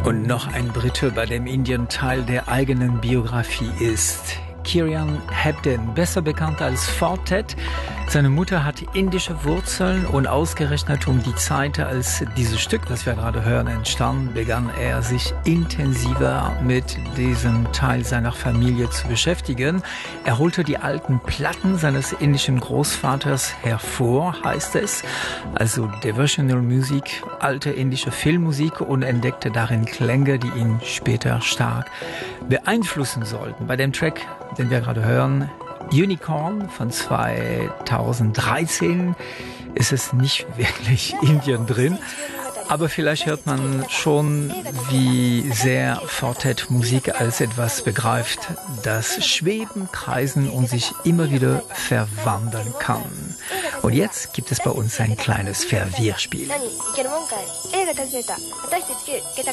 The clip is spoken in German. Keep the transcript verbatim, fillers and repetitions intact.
Und noch ein Brite, bei dem Indien Teil der eigenen Biografie ist. Kieran Hebden, besser bekannt als Fortet. Seine Mutter hat indische Wurzeln und ausgerechnet um die Zeit, als dieses Stück, das wir gerade hören, entstand, begann er sich intensiver mit diesem Teil seiner Familie zu beschäftigen. Er holte die alten Platten seines indischen Großvaters hervor, heißt es, also Devotional Music, alte indische Filmmusik, und entdeckte darin Klänge, die ihn später stark beeinflussen sollten. Bei dem Track, den wir gerade hören, Unicorn von zweitausenddreizehn, ist es nicht wirklich Indien drin, aber vielleicht hört man schon, wie sehr Fortet Musik als etwas begreift, das schweben, kreisen und sich immer wieder verwandeln kann. Und jetzt gibt es bei uns ein kleines Verwirrspiel.